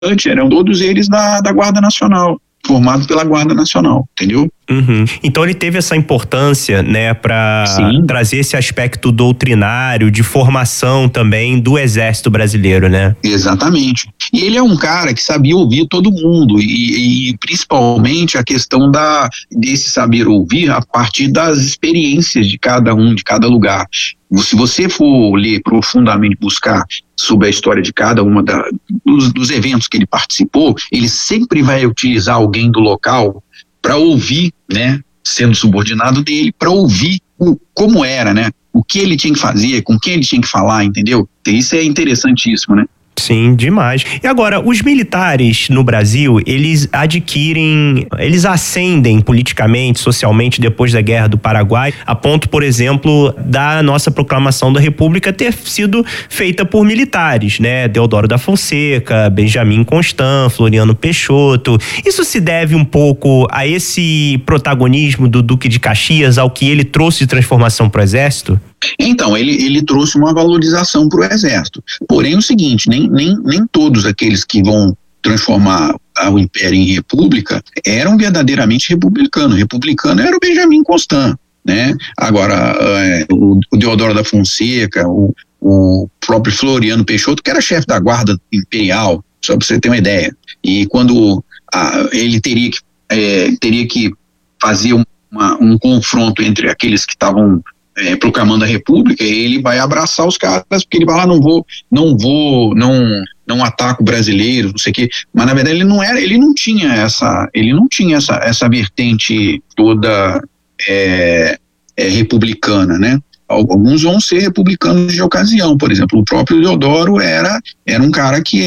eram todos eles da Guarda Nacional, formados pela Guarda Nacional, entendeu? Uhum. Então ele teve essa importância, né, para trazer esse aspecto doutrinário, de formação também do Exército Brasileiro, né? Exatamente. E ele é um cara que sabia ouvir todo mundo e principalmente a questão desse saber ouvir a partir das experiências de cada um, de cada lugar. Se você for ler profundamente, buscar sobre a história de cada uma dos eventos que ele participou, ele sempre vai utilizar alguém do local para ouvir, né, sendo subordinado dele, para ouvir como era, né, o que ele tinha que fazer, com quem ele tinha que falar, entendeu? Isso é interessantíssimo, né? Sim, demais. E agora, os militares no Brasil, eles ascendem politicamente, socialmente depois da Guerra do Paraguai, a ponto, por exemplo, da nossa proclamação da República ter sido feita por militares, né? Deodoro da Fonseca, Benjamin Constant, Floriano Peixoto. Isso se deve um pouco a esse protagonismo do Duque de Caxias, ao que ele trouxe de transformação para o Exército? Então, ele trouxe uma valorização para o Exército. Porém, o seguinte, nem todos aqueles que vão transformar o Império em República eram verdadeiramente republicanos. Republicano era o Benjamin Constant, né? Agora, o Deodoro da Fonseca, o próprio Floriano Peixoto, que era chefe da Guarda Imperial, só para você ter uma ideia. E quando ele teria que fazer um confronto entre aqueles que estavam proclamando a República, ele vai abraçar os caras, porque ele vai lá, não ataca o brasileiro, não sei o quê, mas na verdade ele não tinha essa vertente toda republicana, né? Alguns vão ser republicanos de ocasião, por exemplo, o próprio Deodoro era um cara que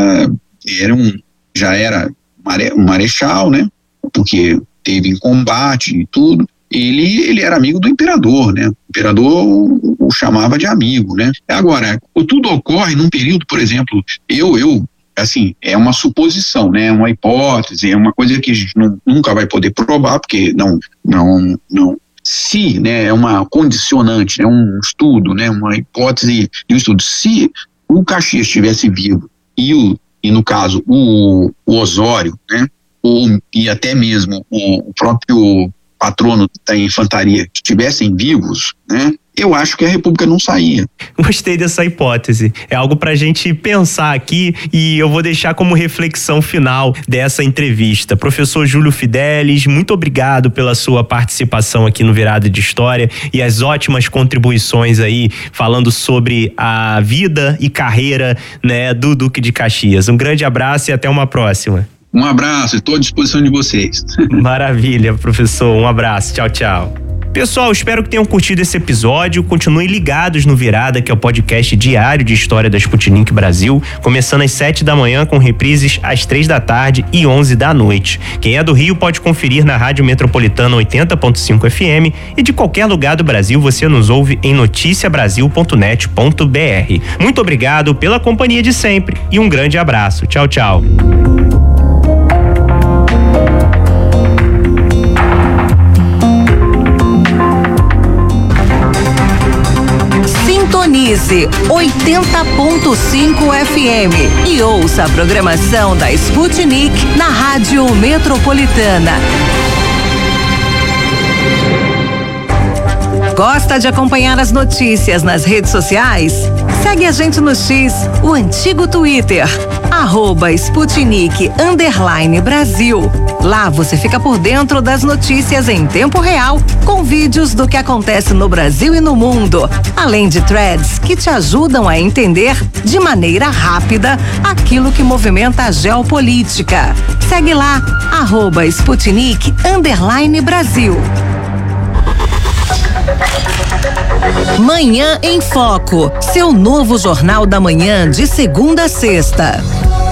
já era um marechal, né? Porque teve em combate e tudo. Ele era amigo do imperador, né? O imperador o chamava de amigo, né? Agora, tudo ocorre num período, por exemplo, assim, é uma suposição, né? Uma hipótese, é uma coisa que a gente nunca vai poder provar, porque não, se, né? É uma condicionante, é um estudo, né? Uma hipótese de um estudo. Se o Caxias estivesse vivo e no caso, o Osório, né? E até mesmo o próprio patrono da infantaria estivessem vivos, né? Eu acho que a República não saía. Gostei dessa hipótese. É algo pra gente pensar aqui e eu vou deixar como reflexão final dessa entrevista. Professor Júlio Fidelis, muito obrigado pela sua participação aqui no Virada de História e as ótimas contribuições aí, falando sobre a vida e carreira, né, do Duque de Caxias. Um grande abraço e até uma próxima. Um abraço, estou à disposição de vocês. Maravilha, professor. Um abraço. Tchau, tchau. Pessoal, espero que tenham curtido esse episódio. Continuem ligados no Virada, que é o podcast diário de história da Sputnik Brasil, começando às 7 da manhã com reprises às 3 da tarde e 11 da noite. Quem é do Rio pode conferir na Rádio Metropolitana 80.5 FM e de qualquer lugar do Brasil você nos ouve em noticiabrasil.net.br. Muito obrigado pela companhia de sempre e um grande abraço. Tchau, tchau. Sintonize 80.5 FM e ouça a programação da Sputnik na Rádio Metropolitana. Gosta de acompanhar as notícias nas redes sociais? Segue a gente no X, o antigo Twitter, @Sputnik_Brasil. Lá você fica por dentro das notícias em tempo real, com vídeos do que acontece no Brasil e no mundo, além de threads que te ajudam a entender de maneira rápida aquilo que movimenta a geopolítica. Segue lá, @Sputnik_Brasil. Manhã em Foco, seu novo jornal da manhã de segunda a sexta.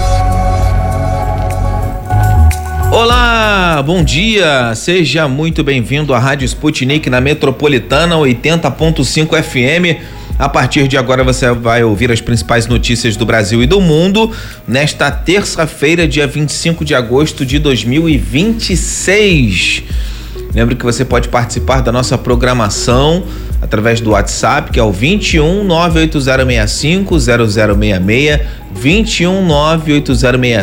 Olá, bom dia, seja muito bem-vindo à Rádio Sputnik na Metropolitana 80.5 FM. A partir de agora você vai ouvir as principais notícias do Brasil e do mundo nesta terça-feira, dia 25 de agosto de 2026. Lembre que você pode participar da nossa programação através do WhatsApp, que é o 21 98065 0066, 21 98065